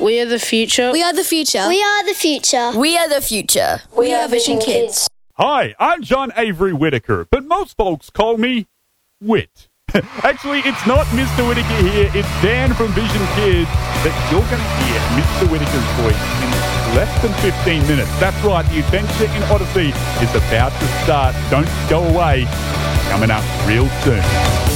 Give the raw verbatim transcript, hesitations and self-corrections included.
We are the future. We are the future. We are the future. We are the future. We are Vision Kids. Hi, I'm John Avery Whittaker, but most folks call me Whit. Actually, it's not Mister Whittaker here, it's Dan from Vision Kids, that you're going to hear Mister Whittaker's voice in less than fifteen minutes. That's right, the adventure in Odyssey is about to start. Don't go away. Coming up real soon.